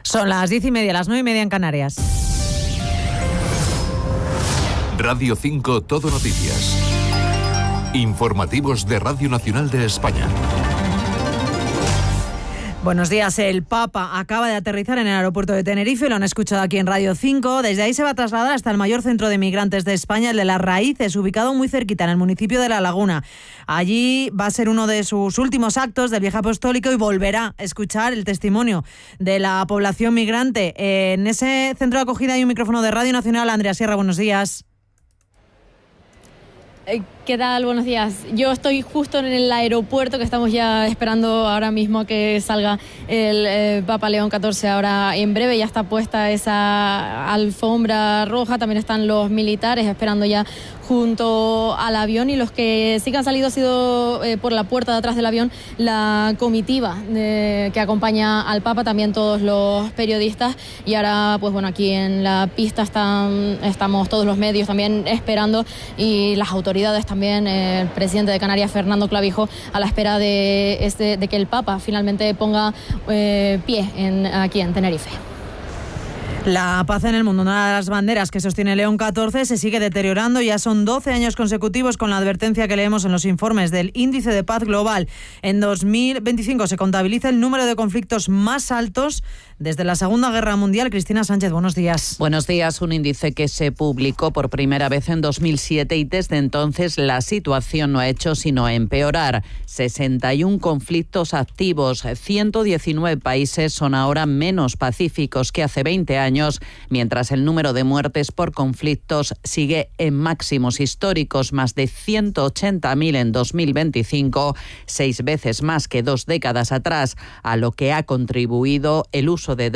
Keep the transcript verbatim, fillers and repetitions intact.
Son las diez y media, las nueve y media en Canarias. Radio cinco Todo Noticias. Informativos de Radio Nacional de España. Buenos días. El Papa acaba de aterrizar en el aeropuerto de Tenerife, lo han escuchado aquí en Radio cinco. Desde ahí se va a trasladar hasta el mayor centro de migrantes de España, el de Las Raíces, ubicado muy cerquita, en el municipio de La Laguna. Allí va a ser uno de sus últimos actos del viaje apostólico y volverá a escuchar el testimonio de la población migrante. En ese centro de acogida hay un micrófono de Radio Nacional. Andrea Sierra, buenos días. ¿Qué tal? Buenos días. Yo estoy justo en el aeropuerto, que estamos ya esperando ahora mismo a que salga el eh, Papa León catorce. Ahora en breve ya está puesta esa alfombra roja, también están los militares esperando ya junto al avión, y los que sí que han salido ha sido eh, por la puerta de atrás del avión la comitiva eh, que acompaña al Papa, también todos los periodistas, y ahora pues bueno, aquí en la pista están, estamos todos los medios también esperando, y las autoridades también, eh, el presidente de Canarias, Fernando Clavijo, a la espera de, este, de que el Papa finalmente ponga eh, pie en, aquí en Tenerife. La paz en el mundo, una de las banderas que sostiene León catorce, se sigue deteriorando. Ya son doce años consecutivos con la advertencia que leemos en los informes del Índice de Paz Global. En dos mil veinticinco se contabiliza el número de conflictos más altos desde la Segunda Guerra Mundial. Cristina Sánchez, buenos días. Buenos días. Un índice que se publicó por primera vez en dos mil siete y desde entonces la situación no ha hecho sino empeorar. sesenta y uno conflictos activos, ciento diecinueve países son ahora menos pacíficos que hace veinte años, mientras el número de muertes por conflictos sigue en máximos históricos, más de ciento ochenta mil en dos mil veinticinco, seis veces más que dos décadas atrás, a lo que ha contribuido el uso de